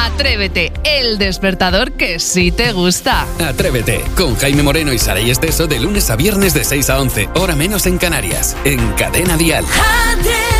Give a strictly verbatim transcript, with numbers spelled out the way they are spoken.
Atrévete, el despertador que sí te gusta. Atrévete, con Jaime Moreno y Saray Esteso de lunes a viernes de seis a once, hora menos en Canarias, en Cadena Dial. Atrévete.